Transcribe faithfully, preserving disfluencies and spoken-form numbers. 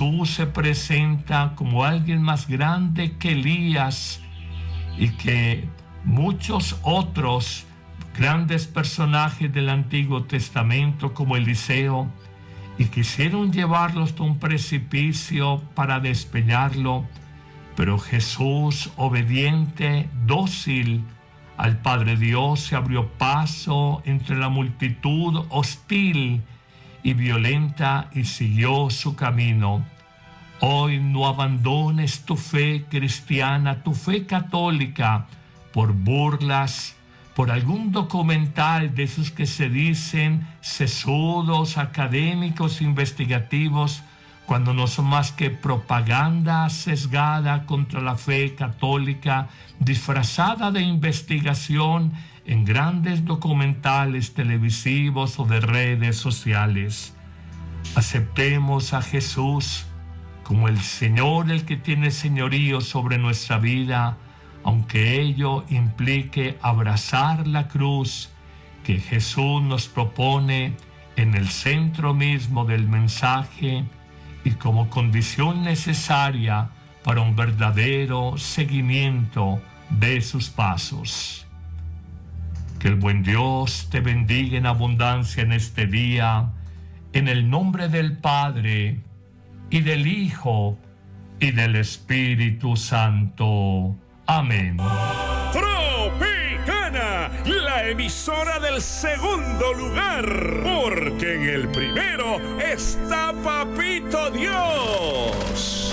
Jesús se presenta como alguien más grande que Elías y que muchos otros grandes personajes del Antiguo Testamento como Eliseo, y quisieron llevarlo hasta un precipicio para despeñarlo, pero Jesús, obediente, dócil al Padre Dios, se abrió paso entre la multitud hostil y violenta y siguió su camino. Hoy no abandones tu fe cristiana, tu fe católica, por burlas, por algún documental de esos que se dicen sesudos, académicos, investigativos, cuando no son más que propaganda sesgada contra la fe católica, disfrazada de investigación en grandes documentales televisivos o de redes sociales. Aceptemos a Jesús como el Señor, el que tiene señorío sobre nuestra vida, aunque ello implique abrazar la cruz que Jesús nos propone en el centro mismo del mensaje y como condición necesaria para un verdadero seguimiento de sus pasos. Que el buen Dios te bendiga en abundancia en este día, en el nombre del Padre, y del Hijo, y del Espíritu Santo. Amén. Tropicana, la emisora del segundo lugar, porque en el primero está Papito Dios.